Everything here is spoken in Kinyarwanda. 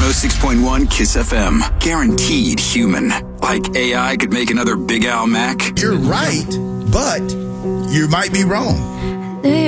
106.1 Kiss FM. Guaranteed human. Like AI could make another Big Al Mac? You're right, but you might be wrong.